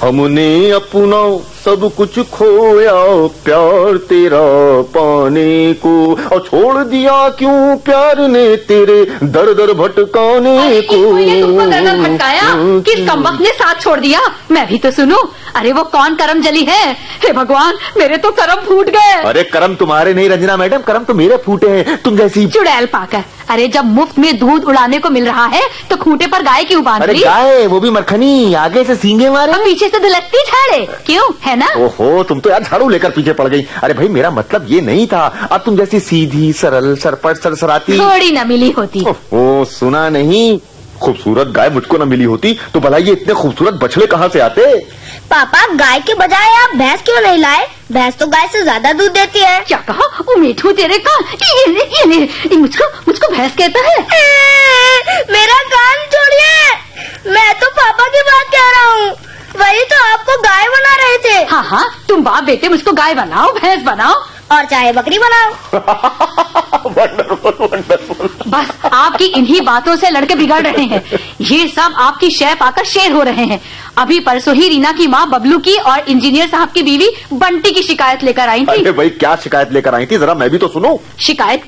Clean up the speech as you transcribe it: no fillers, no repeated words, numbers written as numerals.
हमने अपना सब कुछ खोया प्यार तेरा पाने को, और छोड़ दिया क्यों प्यार ने तेरे दर दर भटकाने को। तुमको दर दर भटकाया? किस कमबख्त ने साथ छोड़ दिया? मैं भी तो सुनूं। अरे वो कौन करम जली है? हे भगवान, मेरे तो करम फूट गए। अरे करम तुम्हारे नहीं रंजना मैडम, करम तो मेरे फूटे हैं। तुम जैसी चुड़ैल पाकर। अरे जब मुफ्त में दूध उड़ाने को मिल रहा है तो खूंटे पर गाय क्यों बांध ली? अरे गाय, वो भी मरखनी, आगे से सींगे मारे और पीछे से दुलकती झाड़े, क्यों है ना? ओहो, तुम तो यार झाड़ू लेकर पीछे पड़ गई। अरे भाई मेरा मतलब ये नहीं था। अब तुम जैसी सीधी सरल सरपट सरसराती थोड़ी न मिली होती। ओहो, सुना नहीं, खूबसूरत गाय मुझको न मिली होती तो भला ये इतने खूबसूरत बछड़े कहाँ से आते? पापा, गाय के बजाय आप भैंस क्यों नहीं लाए? भैंस तो गाय से ज्यादा दूध देती है। क्या कहा? वो मीठू तेरे कान, ये मुझको भैंस कहता है? मेरा कान छोड़िए, मैं तो पापा की बात कह रहा हूँ। वही तो आपको गाय बना रहे थे। हाँ हाँ, तुम बाप बेटे मुझको गाय बनाओ, भैंस बनाओ और चाहे बकरी बनाओ। Wonderful wonderful. बस आपकी इन्हीं बातों से लड़के बिगड़ रहे हैं। ये सब आपकी शय पाकर शेर हो रहे हैं। अभी परसों ही रीना की माँ बबलू की और इंजीनियर साहब की बीवी बंटी की शिकायत लेकर आई थी। अरे भाई क्या शिकायत लेकर आई थी, जरा मैं भी तो सुनूं। शिकायत